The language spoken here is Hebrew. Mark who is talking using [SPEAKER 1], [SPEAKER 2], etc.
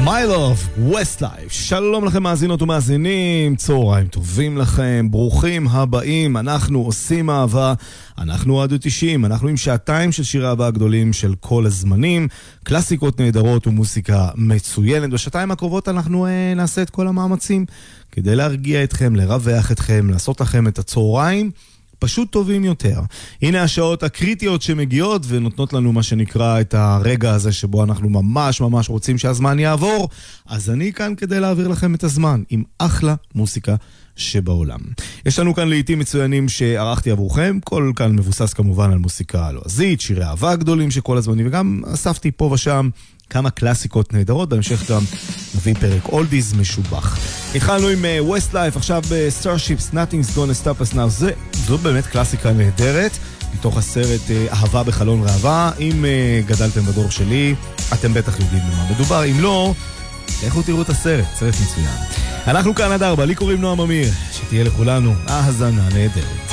[SPEAKER 1] My Love, Westlife. שלום לכם מאזינות ומאזינים, צהריים טובים לכם, ברוכים הבאים. אנחנו עושים אהבה, אנחנו עד 90, אנחנו עם שעתיים של שירי אהבה הגדולים של כל הזמנים, קלאסיקות נהדרות ומוסיקה מצוינת. בשעתיים הקרובות אנחנו נעשה את כל המאמצים כדי להרגיע אתכם, לרווח אתכם, לעשות לכם את הצהריים פשוט טובים יותר. הנה השעות הקריטיות שמגיעות ונותנות לנו מה שנקרא את הרגע הזה שבו אנחנו ממש ממש רוצים שהזמן יעבור. אז אני כאן כדי להעביר לכם את הזמן עם אחלה מוסיקה שבעולם. יש לנו כאן לעיתים מצוינים שערכתי עבורכם, כל כאן מבוסס כמובן על מוסיקה לועזית, שירי אהבה גדולים שכל הזמנים, וגם אספתי פה ושם כמה קלאסיקות נהדרות, בהמשך גם נביא פרק אולדיז משובח. התחלנו עם Westlife, עכשיו ב-Starships, Nothing's Gonna Stop Us Now. זו באמת קלאסיקה נהדרת, מתוך הסרט אהבה בחלון ראווה. אם גדלתם בדור שלי, אתם בטח יודעים במה מדובר. אם לא, לכו תראו את הסרט, סרט מצוין. אנחנו כאן עד 4, לי קוראים נועם אמיר, שתהיה לכולנו האזנה נהדרת.